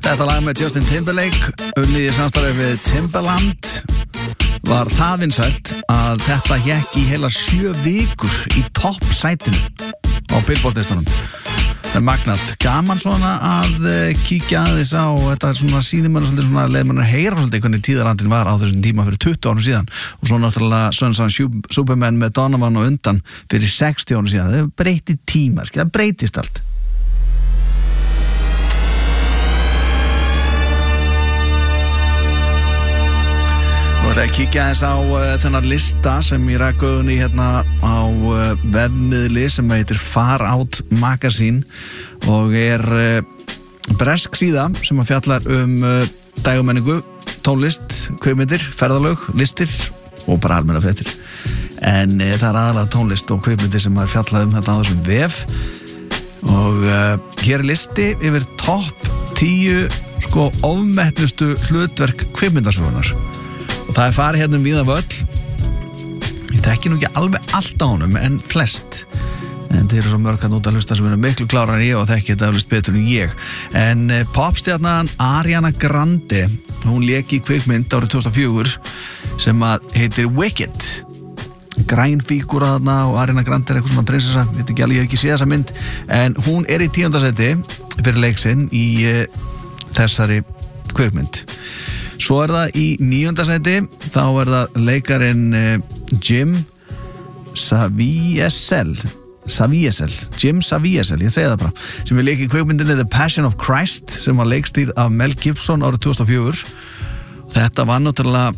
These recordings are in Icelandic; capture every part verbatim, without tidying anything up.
Þetta lag með Justin Timberlake unnið í samstarfi við Timbaland var það vinsælt að þetta hékk í heila sjö vikur í toppsætinu á Billboard-listanum. Það er magnað. Gaman svona að kíkja aðeins á þetta svona sýnir mann svolítið svona leið mann að heyra svolítið hvernig tíðarandinn var á þessum tíma fyrir tuttugu árum síðan og svo náttúrulega Sons of Superman með Donovan og undan fyrir sextíu árum síðan. Það breyti tímar, það breytist allt. Nú ætla ég að kíkja aðeins á uh, þennan lista sem ég rak augun í hérna á uh, vefmiðli sem heitir Far Out Magazine og er uh, bresk síða sem að fjallar um uh, dægumenningu, tónlist, kvikmyndir, ferðalög, listir og bara almenna fréttir. En uh, það er aðalega tónlist og kvikmyndir sem að fjalla um þetta á þessum vef og uh, hér er listi yfir topp tíu sko ofmetnustu hlutverk kvikmyndasögunar. Og það er farið hérna um víðan völl. Ég þekki nú ekki alveg allt á honum, en flest. En þeir eru svo mörg að nota að hlusta sem eru miklu klárar en ég og þekki þetta eflust betur en ég. En eh, popstjarnan Ariana Grande, hún lék í kvikmynd árið tvö þúsund og fjögur sem að heitir Wicked. Græn fígúra þarna og Ariana Grande er eitthvað svona prinsessa, ég veit ekki alveg, ég hef ekki séð þessa mynd. En hún er í tíunda sæti fyrir leik sinn í eh, þessari kvikmynd. Svo er það í níunda sæti, þá er það leikarinn uh, Jim Caviezel, Caviezel, Jim Caviezel, ég segi það bara, sem er leik í kvikmyndinni The Passion of Christ, sem var leikstýrð af Mel Gibson árið tvö þúsund og fjögur. Þetta var náttúrulega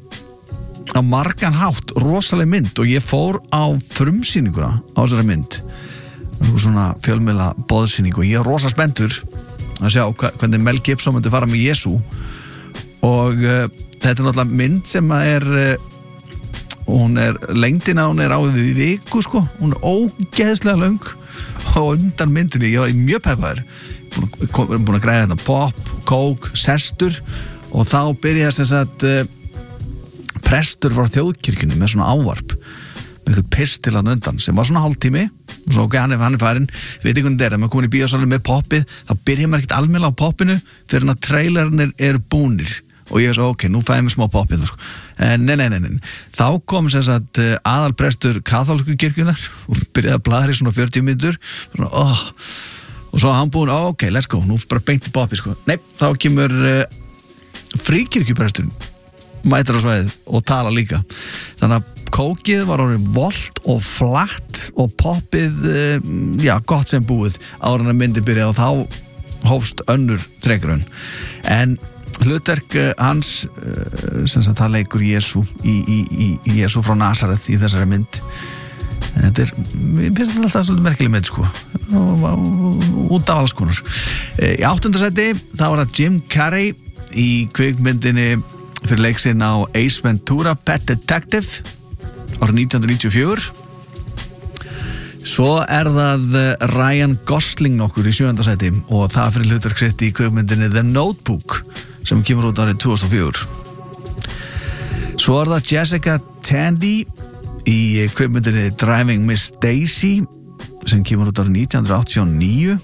á margan hátt rosaleg mynd og ég fór á frumsýninguna á þessari mynd, svona fjölmiðla boðsýningu og ég er rosa spenntur að sjá hvernig Mel Gibson myndi fara með Jesú. Og uh, þetta er náttúrulega mynd sem er uh, hún er lengdina, hún er á því viku sko, hún er ógeðslega löng og undan myndinni, ég var mjög peppaður búin, búin að græða þetta pop, kók, sestur og þá byrjaði sem sagt uh, prestur frá þjóðkirkjunni með svona ávarp með eitthvað pistil að undan sem var svona hálftími og svo ok, hann er, hann er farin veit ekki hvernig þetta er, þegar maður komin í bíósalinn með poppið þá byrjar maður ekkert almennilega á poppinu fyrir að trailerinn eru búnir og ég er svo, ok, nú fæðum við smá poppið sko. en nei, nei, nei, nei, þá kom sem sagt aðalprestur kaþólsku kirkjunar og byrjaði að bladra í svona fjörutíu mínútur svona, oh. og svo hann búin, oh, ok, let's go nú bara beint í poppið, sko, nei, þá kemur uh, fríkirkjupresturinn mætir á svæðið og tala líka þannig að kókið var orðið volt og flatt og poppið, uh, já, gott sem búið áður en að myndi byrja og þá hófst önnur þregrun en hlutverk hans sem sagt það leikur Jesú í, í, í, í Jesú frá Nasaret í þessari mynd þetta er, ég finnst þetta alltaf svolítið merkileg mynd sko út af alls konar í áttunda sæti þá var það Jim Carrey í kvikmyndinni fyrir leik sinn á Ace Ventura Pet Detective árið nítján hundruð níutíu og fjögur svo er það Ryan Gosling nokkur í sjöunda sæti og það fyrir hlutverk sitt í kvikmyndinni The Notebook sem kemur út árið tvö þúsund og fjögur. Svo er það Jessica Tandy í kvikmyndinni Driving Miss Daisy sem kemur út árið nítján hundruð áttatíu og níu.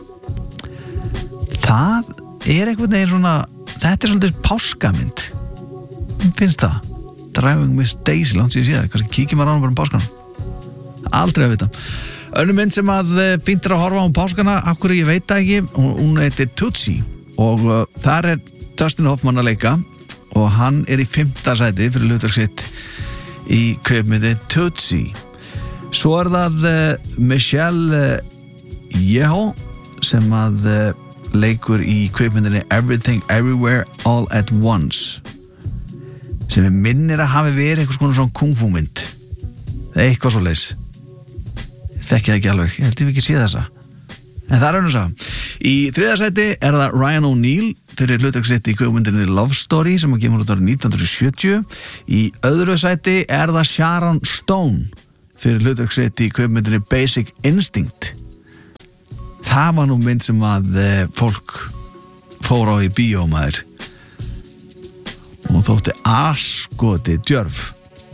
Það er einhvern veginn svona, þetta er svolítið páskamynd. Finnst það? Driving Miss Daisy, langt sér síðan, kannski kíkjum að rána bara um páskanum. Aldrei að vita. Önnur mynd sem að fínt er að horfa á um páskana, akkur ég veit það ekki, hún heitir Tootsie og uh, þar er Dustin Hoffman að leika og hann er í fimmta sæti fyrir hlutverk sitt í kvikmyndi Tootsie. Svo er það uh, Michelle uh, Yeoh sem að uh, leikur í kvikmyndinni Everything Everywhere All at Once sem er minnir að hafi verið eitthvað svona svona kung fu mynd eitthvað svo leis þekki það ekki alveg, ég held ég ekki sé þessa en það er önnur saga. Í þriðja sæti er það Ryan O'Neal fyrir hlutverk sitt í kvikmyndinni Love Story sem að kemur út árið nítján hundruð sjötíu. Í öðru sæti er það Sharon Stone fyrir hlutverk sitt í kvikmyndinni Basic Instinct. Það var nú mynd sem að e, fólk fór á í bíómaður og þótti askoti djörf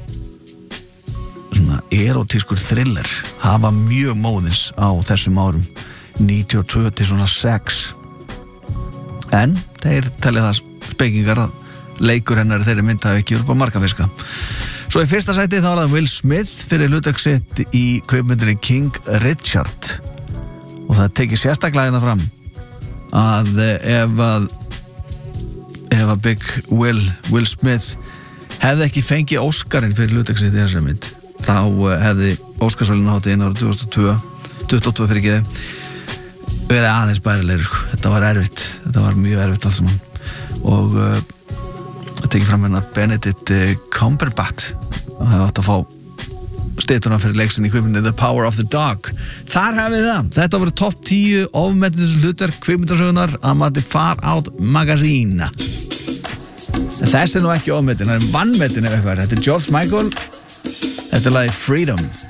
svona erotískur thriller hafa mjög móðins á þessum árum níutíu og tvö til svona sex en þeir telja það spekingar að leikur hennar þeirri mynd hafi ekki upp á markafiska. Svo í fyrsta sæti þá var það Will Smith fyrir hlutverk sitt í kvikmyndinni King Richard og það tekið sérstaklega hérna fram að ef að ef að Big Will Will Smith hefði ekki fengið Óskarinn fyrir hlutverk sitt í þessari mynd þá hefði Óskarsverðlaunahátíðin árið tvö þúsund og tvö tuttugu og tvö fyrir ekki verið aðeins bærilegur sko. Þetta var erfitt, þetta var mjög erfitt alls saman og uh, tekið fram hérna Benedict Cumberbatch og hefði átt að fá steytuna fyrir leiksin í kvikmyndinni The Power of the Dog. Þar hafið það. Þetta voru topp tíu ofmetnið hlutverk kvikmyndasögunar að mati Far Out Magazine. En þessi er nú ekki ofmetinn, það er vannmetinn ef eitthvað. Þetta er George Michael. Þetta er lagið Freedom.